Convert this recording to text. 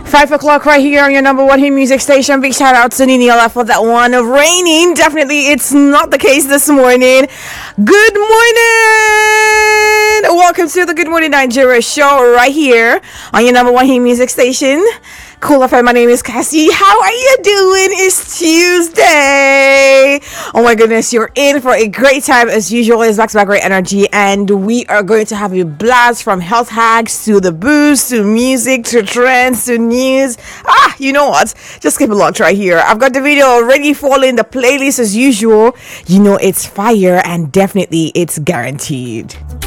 5 o'clock right here on your number one hit music station. Big shout out to Nini Ola for that one. Raining, definitely it's not the case this morning. Good morning! Welcome to the Good Morning Nigeria show right here on your number one hit music station. Cool FM, my name is Cassie. How are you doing? It's Tuesday. Oh my goodness, you're in for a great time as usual. It's back to back great energy, and we are going to have a blast from health hacks to the booze to music to trends to news. You know what? Just keep it locked right here. I've got the video already falling, the playlist as usual. You know it's fire and definitely it's guaranteed.